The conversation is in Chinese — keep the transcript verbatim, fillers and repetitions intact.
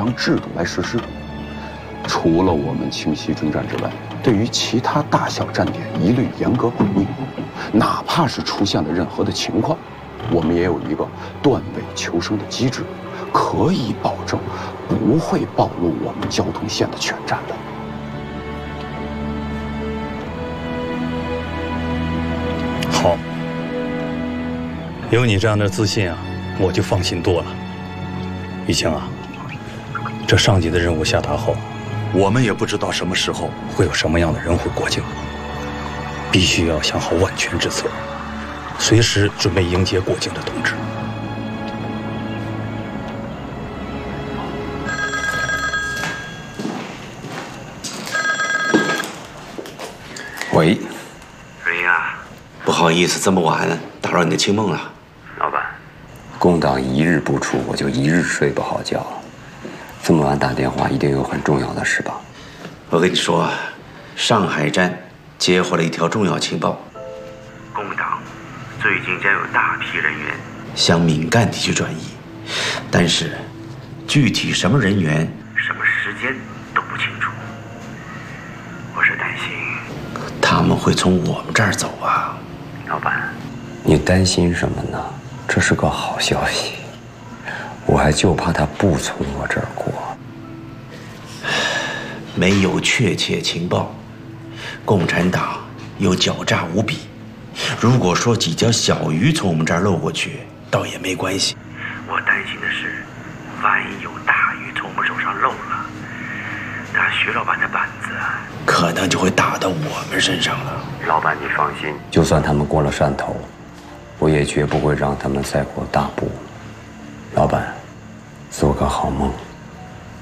常制度来实施。除了我们清溪中站之外，对于其他大小站点一律严格保密，哪怕是出现了任何的情况，我们也有一个断尾求生的机制，可以保证不会暴露我们交通线的全站的。 好，有你这样的自信啊，我就放心多了。雨晴啊，这上级的任务下达后，我们也不知道什么时候会有什么样的人会过境，必须要想好万全之策，随时准备迎接过境的通知。 喂， 瑞英啊，不好意思，这么晚打扰你的清梦了。 老板，共党一日不出，我就一日睡不好觉。这么晚打电话，一定有很重要的事吧？ 我跟你说，上海站接获了一条重要情报，共党最近将有大批人员向闽赣地区转移，但是具体什么人员、什么时间都不清楚。我是担心他们会从我们这儿走啊，老板。 你担心什么呢？这是个好消息，我还就怕他不从我这儿过。 没有确切情报，共产党又狡诈无比。如果说几条小鱼从我们这儿漏过去，倒也没关系。我担心的是，万一有大鱼从我们手上漏了，那徐老板的板子可能就会打到我们身上了。 老板，你放心，就算他们过了汕头，我也绝不会让他们再过大步。老板，做个好梦。